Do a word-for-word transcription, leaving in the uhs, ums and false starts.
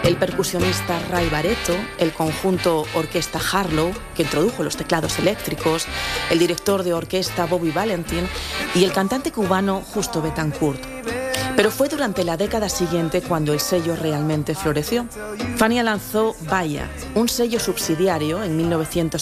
el percusionista Ray Barretto, el conjunto Orquesta Harlow, que introdujo los teclados eléctricos, el director de orquesta Bobby Valentin y el cantante cubano Justo Betancourt. Pero fue durante la década siguiente cuando el sello realmente floreció. Fania lanzó Vaya, un sello subsidiario en mil novecientos